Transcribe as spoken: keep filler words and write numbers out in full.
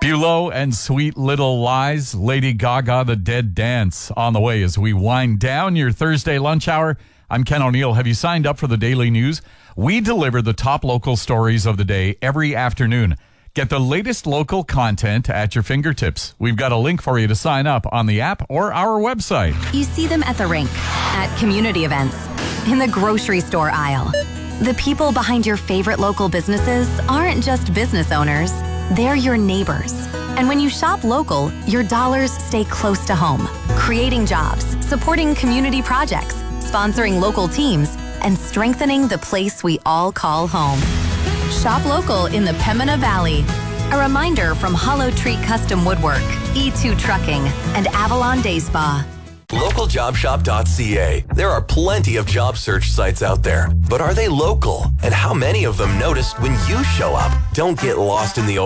Bulow and Sweet Little Lies, Lady Gaga, The Dead Dance on the way as we wind down your Thursday lunch hour. I'm Ken O'Neill. Have you signed up for the daily news? We deliver the top local stories of the day every afternoon. Get the latest local content at your fingertips. We've got a link for you to sign up on the app or our website. You see them at the rink, at community events, in the grocery store aisle. The people behind your favorite local businesses aren't just business owners. They're your neighbors. And when you shop local, your dollars stay close to home, creating jobs, supporting community projects, sponsoring local teams, and strengthening the place we all call home. Shop local in the Pembina Valley. A reminder from Hollow Tree Custom Woodwork, E two Trucking, and Avalon Day Spa. local job shop dot c a. There are plenty of job search sites out there, but are they local? And how many of them notice when you show up? Don't get lost in the